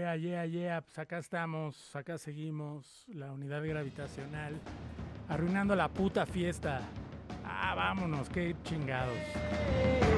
Yeah, yeah, yeah. Pues acá estamos, acá seguimos. La unidad gravitacional. Arruinando la puta fiesta. Ah, vámonos, qué chingados.